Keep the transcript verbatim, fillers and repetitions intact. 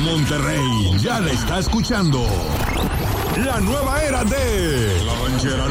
Monterrey ya la está escuchando. La nueva era de La Ranchera